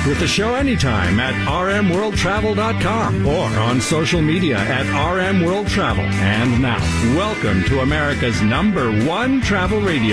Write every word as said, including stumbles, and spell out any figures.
with the show anytime at r m world travel dot com or on social media at r m world travel. And now, welcome to America's number one travel radio